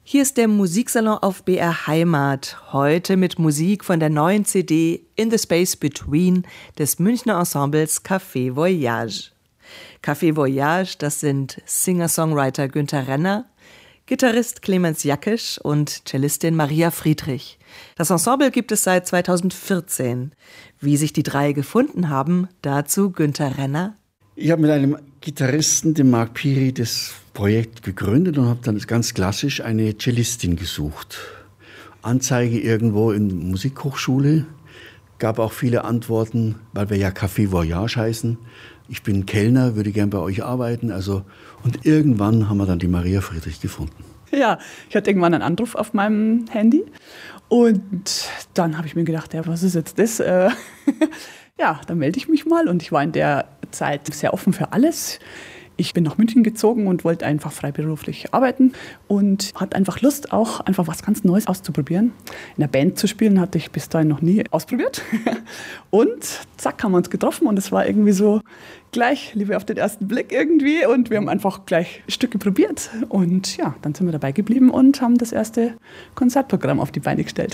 Hier ist der Musiksalon auf BR Heimat. Heute mit Musik von der neuen CD In the Space Between des Münchner Ensembles Café Voyage. Café Voyage, das sind Singer-Songwriter Günther Renner, Gitarrist Clemens Jackisch und Cellistin Maria Friedrich. Das Ensemble gibt es seit 2014. Wie sich die drei gefunden haben, dazu Günther Renner. Ich habe mit einem Gitarristen, dem Marc Piri, das Projekt gegründet und habe dann ganz klassisch eine Cellistin gesucht. Anzeige irgendwo in der Musikhochschule, gab auch viele Antworten, weil wir ja Café Voyage heißen. Ich bin Kellner, würde gern bei euch arbeiten. Und irgendwann haben wir dann die Maria Friedrich gefunden. Ja, ich hatte irgendwann einen Anruf auf meinem Handy und dann habe ich mir gedacht, ja, was ist jetzt das? Ja, dann melde ich mich mal und ich war in der Zeit sehr offen für alles. Ich bin nach München gezogen und wollte einfach freiberuflich arbeiten und hatte einfach Lust, auch einfach was ganz Neues auszuprobieren. In der Band zu spielen hatte ich bis dahin noch nie ausprobiert. Und zack, haben wir uns getroffen und es war irgendwie so gleich Liebe auf den ersten Blick irgendwie und wir haben einfach gleich Stücke probiert. Und ja, dann sind wir dabei geblieben und haben das erste Konzertprogramm auf die Beine gestellt.